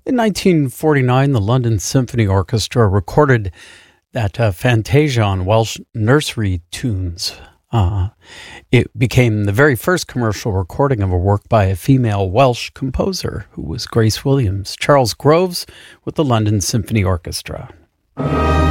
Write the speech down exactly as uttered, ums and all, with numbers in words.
In nineteen forty-nine, the London Symphony Orchestra recorded that uh, Fantasia on Welsh nursery tunes. Uh, it became the very first commercial recording of a work by a female Welsh composer, who was Grace Williams. Charles Groves with the London Symphony Orchestra.